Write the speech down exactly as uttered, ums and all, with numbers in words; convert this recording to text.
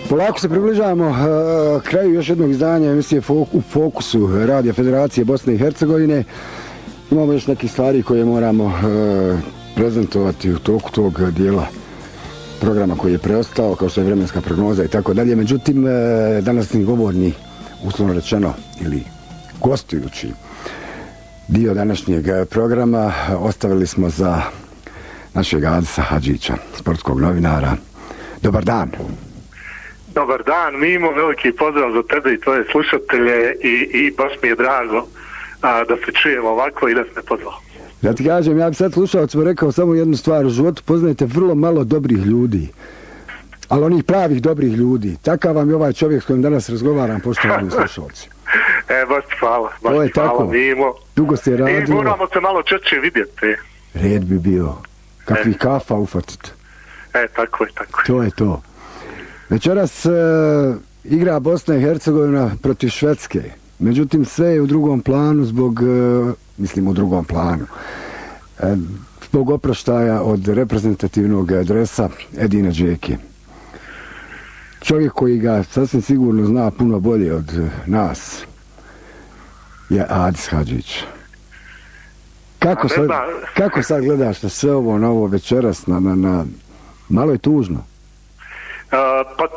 Polako se približavamo uh, kraju još jednog izdanja emisije u Fokusu Radija Federacije Bosne i Hercegovine. Imamo još neke stvari koje moramo uh, prezentovati u toku tog dijela programa koji je preostao, kao što je vremenska prognoza i tako dalje. Međutim, uh, današnji govorni, uslovno rečeno, ili gostujući dio današnjeg programa ostavili smo za našeg Adisa Hadžića, sportskog novinara. Dobar dan. Dobar dan, Mimo, veliki pozdrav za tebe i tvoje slušatelje i, i baš mi je drago a, da se čujemo ovako i da se ne pozvao. Ja ti kažem, ja bi sad slušalcima rekao samo jednu stvar, u životu poznajete vrlo malo dobrih ljudi, ali onih pravih dobrih ljudi. Takav vam je ovaj čovjek s kojim danas razgovaram, poštovani slušalci. E, baš hvala, baš to je hvala, tako. Mimo. Dugo ste radili. I moramo se malo češće vidjeti. Red bi bio. Kakvi e. kafa ufatiti. E, tako je, tako je. To je to. Večeras e, igra Bosna i Hercegovina protiv Švedske. Međutim, sve je u drugom planu zbog, e, mislim u drugom planu, e, zbog oproštaja od reprezentativnog adresa Edina Džeke. Čovjek koji ga sasvim sigurno zna puno bolje od nas je Adis Hadžić. Kako sad, kako sad gledaš na sve ovo novo večeras, na, na, na... malo je tužno? Uh, pa